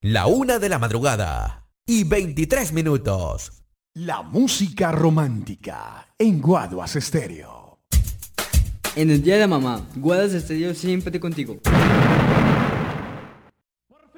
La 1:23 La música romántica en Guaduas Estéreo. En el día de la mamá, Guaduas Estéreo siempre contigo.